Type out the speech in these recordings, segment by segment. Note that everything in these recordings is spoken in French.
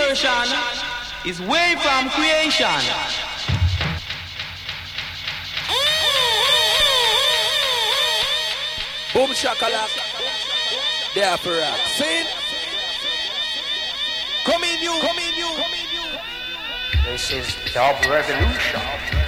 version is way from creation. Boom shakalak, there for rock. Sing. Come in you. This is Dub Revolution.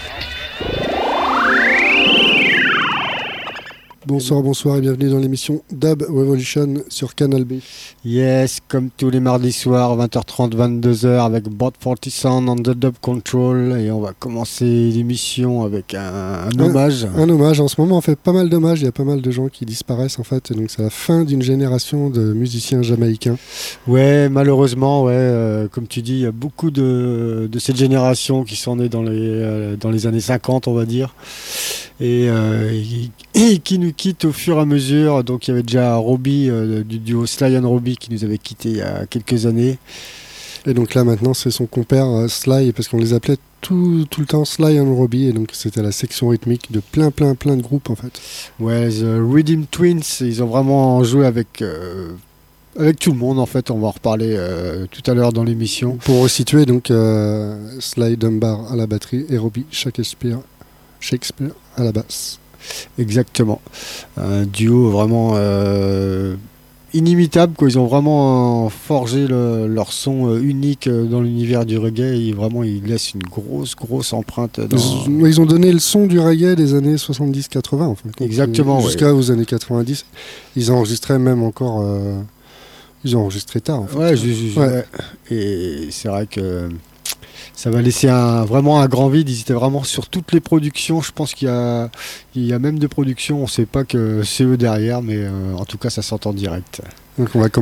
Bonsoir et bienvenue dans l'émission Dub Revolution sur Canal B. Yes, comme tous les mardis soirs, 20h30, 22h avec Bot 40 Sound on the Dub Control. Et on va commencer l'émission avec un hommage. Un hommage. En ce moment, on fait pas mal d'hommages. Il y a pas mal de gens qui disparaissent en fait. Donc c'est la fin d'une génération de musiciens jamaïcains. Ouais, malheureusement, comme tu dis, il y a beaucoup de cette génération qui sont nés dans les années 50, on va dire. Et qui nous quitte au fur et à mesure. Donc il y avait déjà Robbie du duo Sly and Robbie qui nous avait quitté il y a quelques années. Et donc là maintenant c'est son compère Sly, parce qu'on les appelait tout le temps Sly and Robbie, et donc c'était la section rythmique de plein de groupes en fait. Ouais, The Rhythm Twins, ils ont vraiment joué avec tout le monde en fait. On va en reparler tout à l'heure dans l'émission. Pour resituer, donc Sly Dunbar à la batterie et Robbie Shakespeare à la basse. Exactement. Un duo vraiment inimitable, quoi. Ils ont vraiment forgé leur son unique dans l'univers du reggae, et vraiment ils laissent une grosse empreinte Ils ont donné le son du reggae des années 70-80 en fait. Exactement, jusqu'aux années 90. Ils enregistraient même encore ils ont enregistré tard en fait. Ouais. Et c'est vrai que ça va laisser vraiment un grand vide. Ils étaient vraiment sur toutes les productions. Je pense qu'il y a même des productions, on ne sait pas que c'est eux derrière, mais en tout cas ça s'entend direct. Donc on va